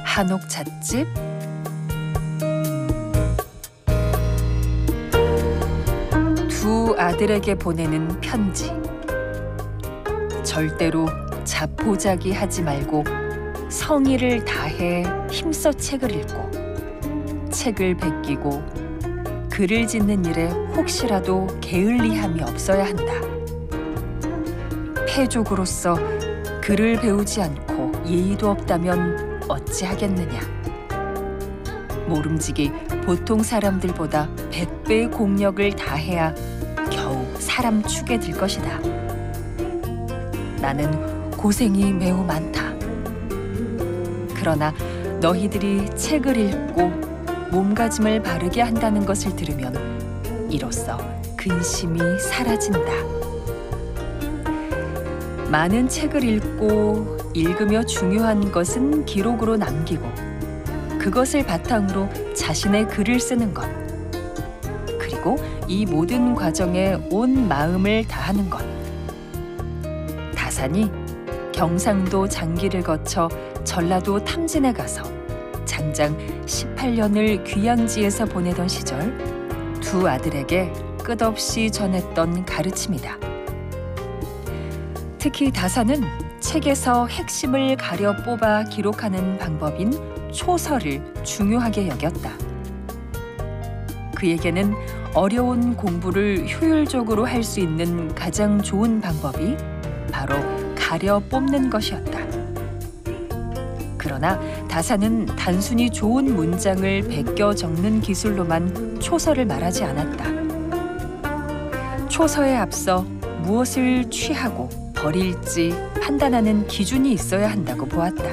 한옥 찻집, 두 아들에게 보내는 편지. 절대로 자포자기 하지 말고 성의를 다해 힘써 책을 읽고 책을 베끼고 글을 짓는 일에 혹시라도 게을리함이 없어야 한다. 패족으로서 글을 배우지 않고 예의도 없다면 어찌하겠느냐. 모름지기 보통 사람들보다 100배의 공력을 다해야 겨우 사람 축에 들 것이다. 나는 고생이 매우 많다. 그러나 너희들이 책을 읽고 몸가짐을 바르게 한다는 것을 들으면 이로써 근심이 사라진다. 많은 책을 읽고 읽으며 중요한 것은 기록으로 남기고 그것을 바탕으로 자신의 글을 쓰는 것, 그리고 이 모든 과정에 온 마음을 다하는 것. 다산이 경상도 장기를 거쳐 전라도 탐진에 가서 장장 18년을 귀양지에서 보내던 시절 두 아들에게 끝없이 전했던 가르침이다. 특히 다산은 책에서 핵심을 가려 뽑아 기록하는 방법인 초서를 중요하게 여겼다. 그에게는 어려운 공부를 효율적으로 할 수 있는 가장 좋은 방법이 바로 가려 뽑는 것이었다. 그러나 다산은 단순히 좋은 문장을 베껴 적는 기술로만 초서를 말하지 않았다. 초서에 앞서 무엇을 취하고 버릴지 판단하는 기준이 있어야 한다고 보았다.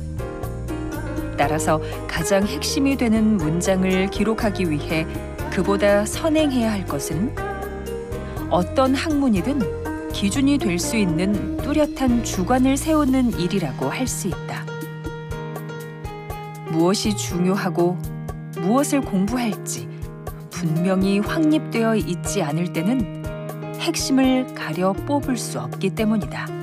따라서 가장 핵심이 되는 문장을 기록하기 위해 그보다 선행해야 할 것은 어떤 학문이든 기준이 될 수 있는 뚜렷한 주관을 세우는 일이라고 할 수 있다. 무엇이 중요하고 무엇을 공부할지 분명히 확립되어 있지 않을 때는 핵심을 가려 뽑을 수 없기 때문이다.